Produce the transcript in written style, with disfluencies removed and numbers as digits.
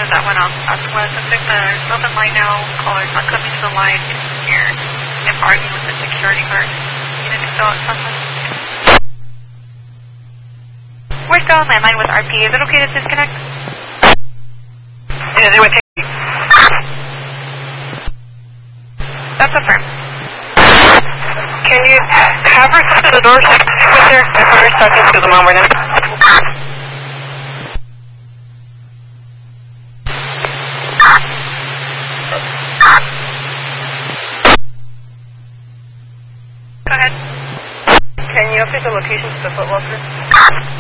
that went off southwest. Looks like the Southern Line now callers not coming to the line here and arguing with the security guard. You need to go out southwest. We're still on landline with RP. Is it okay to disconnect? Yeah, they would take you. That's affirmed. Can you have her come to the door so I can speak with her? I put her stuck into the mom right now. Go ahead. Can you update the location to the Foot Locker?